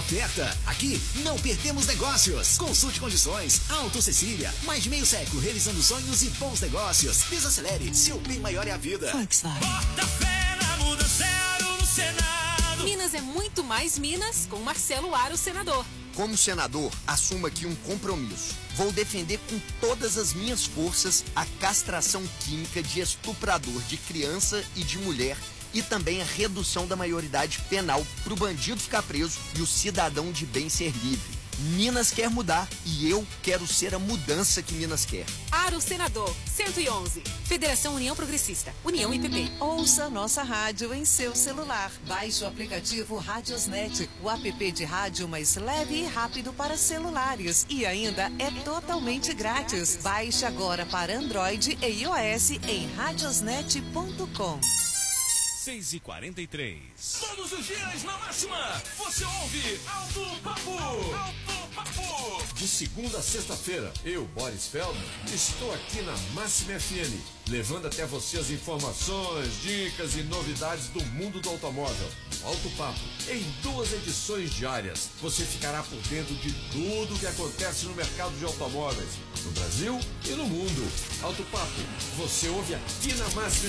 oferta. Aqui não perdemos negócios. Consulte condições. Auto Cecília, mais de meio século realizando sonhos e bons negócios. Desacelere, seu bem maior é a vida. Volkswagen. Bota fé na muda zero no Senado. Minas é muito mais Minas com Marcelo Aro, senador. Como senador, assumo aqui um compromisso. Vou defender com todas as minhas forças a castração química de estuprador de criança e de mulher e também a redução da maioridade penal para o bandido ficar preso e o cidadão de bem ser livre. Minas quer mudar e eu quero ser a mudança que Minas quer. Aro, senador, 111. Federação União Progressista, União IPP. Ouça nossa rádio em seu celular. Baixe o aplicativo Radiosnet, o app de rádio mais leve e rápido para celulares. E ainda é totalmente grátis. Baixe agora para Android e iOS em radiosnet.com. 6h43. Todos os dias na máxima, você ouve Alto Papo. Alto Papo. De segunda a sexta-feira, eu, Boris Feldman, estou aqui na Máxima FM, levando até você as informações, dicas e novidades do mundo do automóvel. Alto Papo, em 2 edições diárias, você ficará por dentro de tudo o que acontece no mercado de automóveis, no Brasil e no mundo. Alto Papo, você ouve aqui na Máxima